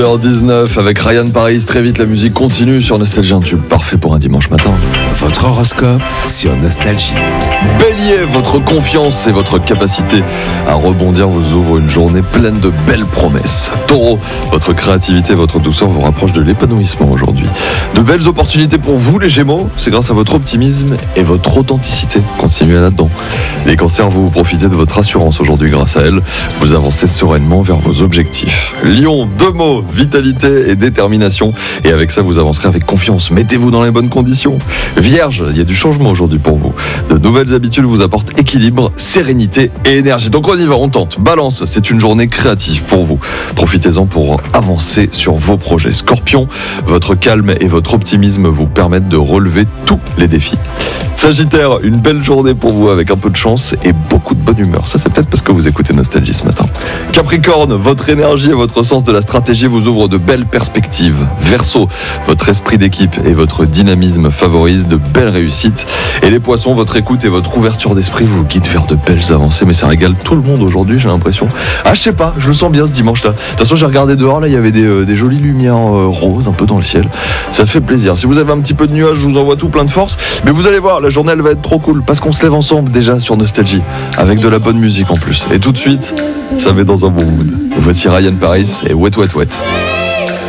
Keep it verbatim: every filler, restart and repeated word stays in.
heure dix-neuf avec Ryan Paris, très vite la musique continue sur Nostalgie, un tube parfait pour un dimanche matin. Votre horoscope sur Nostalgie. Bélier, votre confiance et votre capacité à rebondir vous ouvrent une journée pleine de belles promesses. Taureau, votre créativité et votre douceur vous rapprochent de l'épanouissement aujourd'hui. De belles opportunités pour vous les Gémeaux, c'est grâce à votre optimisme et votre authenticité. Continuez là-dedans. Les Cancers, vous profitez de votre assurance aujourd'hui grâce à elle. Vous avancez sereinement vers vos objectifs. Lion, deux mots, vitalité et détermination. Et avec ça, vous avancerez avec confiance. Mettez-vous dans les bonnes conditions. Vierge, il y a du changement aujourd'hui pour vous. De nouvelles habitudes vous apportent équilibre, sérénité et énergie. Donc on y va, on tente. Balance, c'est une journée créative pour vous. Profitez-en pour avancer sur vos projets. Scorpion, votre calme et votre optimisme vous permettent de relever tous les défis. Sagittaire, une belle journée pour vous avec un peu de chance et beaucoup de bonne humeur. Ça, c'est peut-être parce que vous écoutez Nostalgie ce matin. Capricorne, votre énergie et votre sens de la stratégie vous ouvrent de belles perspectives. Verseau, votre esprit d'équipe et votre dynamisme favorisent de belles réussites. Et les Poissons, votre écoute et votre ouverture d'esprit vous guident vers de belles avancées. Mais ça régale tout le monde aujourd'hui, j'ai l'impression. Ah, je sais pas, je le sens bien ce dimanche-là. De toute façon, j'ai regardé dehors, là, il y avait des, euh, des jolies lumières euh, roses un peu dans le ciel. Ça fait plaisir. Si vous avez un petit peu de nuages, je vous envoie tout plein de force. Mais vous allez voir, la journée elle va être trop cool parce qu'on se lève ensemble déjà sur Nostalgie avec de la bonne musique en plus. Et tout de suite, ça met dans un bon mood. Voici Ryan Paris et Wet Wet Wet.